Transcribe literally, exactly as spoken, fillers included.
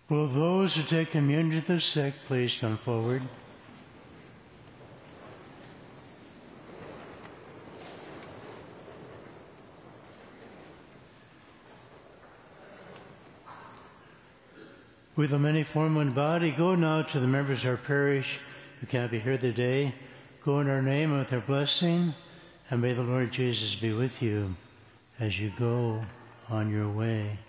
Will those who take communion to the sick please come forward? With the many form one body, go now to the members of our parish who can't be here today. Go in our name with our blessing, and may the Lord Jesus be with you as you go on your way.